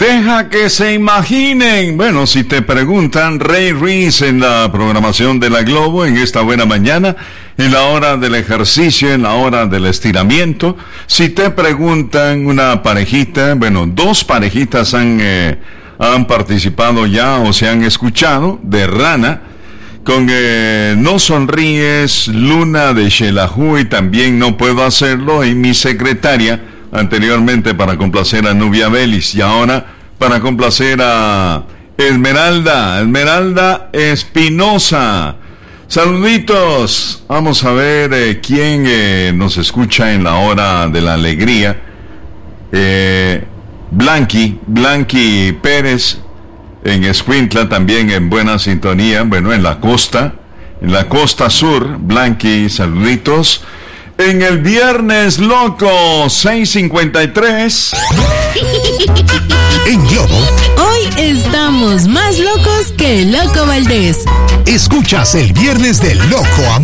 Deja que se imaginen. Bueno, si te preguntan, Ray Reese en la programación de la Globo en esta buena mañana, en la hora del ejercicio, en la hora del estiramiento. Si te preguntan una parejita, bueno, dos parejitas han participado ya o se han escuchado de Rana con No Sonríes, Luna de Xelajú y también No Puedo Hacerlo, y Mi Secretaria, anteriormente para complacer a Nubia Vélez y ahora para complacer a Esmeralda Espinosa. Saluditos. Vamos a ver quién nos escucha en la hora de la alegría. Blanqui Pérez en Escuintla, también en buena sintonía, bueno, en la costa sur. Blanqui, saluditos. En el Viernes Loco, 6:53. En Globo, hoy estamos más locos que el Loco Valdés. Escuchas el Viernes del Loco Amor.